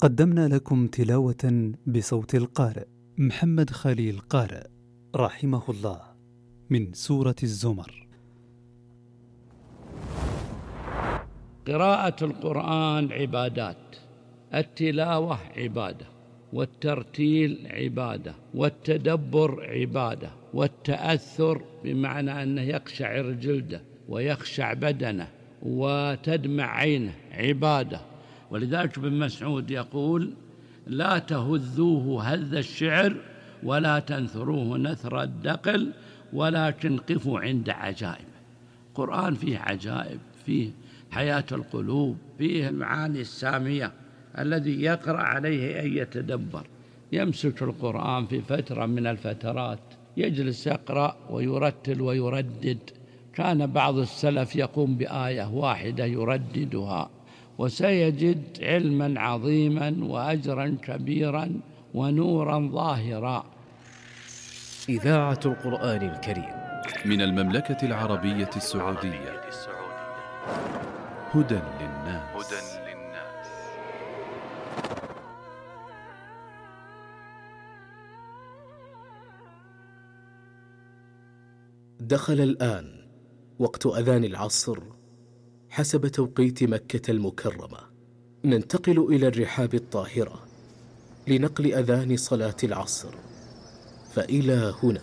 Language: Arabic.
قدمنا لكم تلاوة بصوت القارئ محمد خليل قارئ رحمه الله من سورة الزمر. قراءة القرآن عبادات، التلاوة عبادة، والترتيل عبادة، والتدبر عبادة، والتأثر بمعنى أنه يقشعر جلده ويخشع بدنه وتدمع عينه عبادة. ولذلك ابن مسعود يقول: لا تهذوه هذ الشعر ولا تنثروه نثر الدقل ولكن قفوا عند عجائب. القرآن فيه عجائب، فيه حياة القلوب، فيه المعاني السامية. الذي يقرأ عليه أن يتدبر، يمسك القرآن في فترة من الفترات يجلس يقرأ ويرتل ويردد. كان بعض السلف يقوم بآية واحدة يرددها، وسيجد علما عظيما وأجرا كبيرا ونورا ظاهرا. إذاعة القرآن الكريم من المملكة العربية السعودية. هدى للناس. دخل الآن وقت أذان العصر حسب توقيت مكة المكرمة. ننتقل إلى الرحاب الطاهرة لنقل أذان صلاة العصر، فإلى هنا